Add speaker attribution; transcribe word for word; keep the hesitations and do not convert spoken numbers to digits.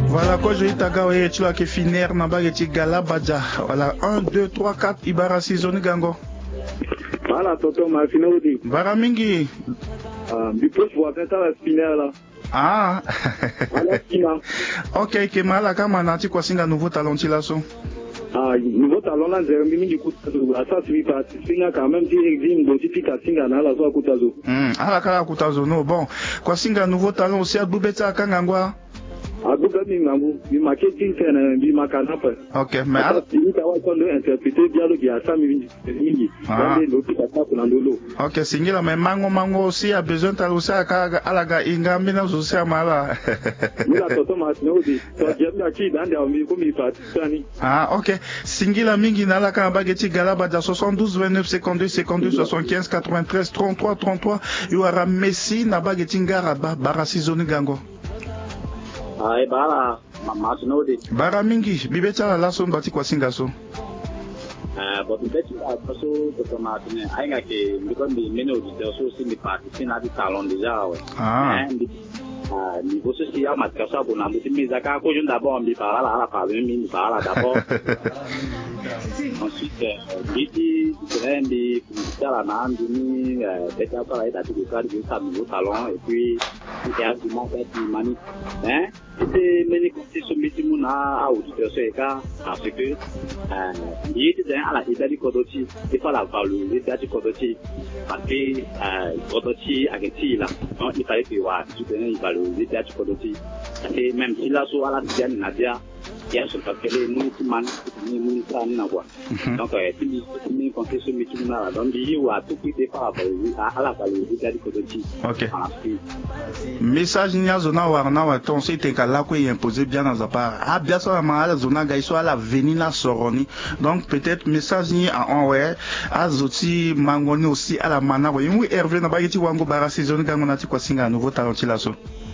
Speaker 1: Voilà, quand je t'ai tu as que finir, Nabageti Galabadja. Voilà, un, deux, trois, quatre, Ibara Saison Gango.
Speaker 2: Voilà, tonton, ma finalité.
Speaker 1: Baramingi.
Speaker 2: Ah, du coup, je vois bien ça, la spinner là.
Speaker 1: Ah.
Speaker 2: Voilà, spinner.
Speaker 1: Ok, que malaka manati kwa singa nouveau talent tilaso.
Speaker 2: Ah, nouveau talent là, j'ai remis du coup, ça suffit pas. Singa quand même, si exime, notifika singa na la soa kutazo.
Speaker 1: Hmm, ala kala kutazo, no, bon. Kwa singa nouveau talent aussi, à Boubeta Kangangwa.
Speaker 2: Abuga Mingambu, du marketing, du macanapa.
Speaker 1: Ok, mais
Speaker 2: alors. Il faut interpréter dialogue à ça, mais
Speaker 1: ok, singila, mais mango mango aussi a besoin de aussi à Alaga Ingambina aussi à Mala. Ah, ok. Singila Mingi Nalaka Bageti Galabada soixante-douze vingt-neuf cinquante-deux cinquante-deux soixante-quinze quatre-vingt-treize trente-trois trente-trois. Yuara Messi Nabageti Ngaraba Barasizoni Gango.
Speaker 3: Ai bara masinodi
Speaker 1: bara mingi bibeta la so mbati kwa singaso
Speaker 3: eh but bibeta la so to masine ainga ke ndikondi meno di so si mi parti sina di salon déjà ouais
Speaker 1: ah
Speaker 3: ah ni bosse si ya matkasa bona mbi mi zaka ko junda bon mi para la la pa mi mi para d'abord ensuite dit trendi la nandi ni déjà para ida di ka di sa mi salon et puis il y a du monde qui mani hein c'est meni côté so mi muna auditeur c'est ka parce que euh il était à la ida di kodoti et pas la valeur ida di kodoti parce que euh kodoti ageti là donc il fallait que wa tu tenais il valeur ida di kodoti et même si là so ala tiani nadia il y a ce papier nous qui man ni ni ça na quoi donc euh puis ni côté so mi muna donc il y a tout qui est par rapport à la valeur ida di kodoti
Speaker 1: ok message nya zona warna wa ton site kala ko imposer bien dans part ah bien ça ma zona ga iso ala venina soroni donc peut-être message ni en ouais azoti mangoni aussi à la mana wa yu Hervé na bageti wango bara saison ga ngona ti kwa singa nouveau talent la so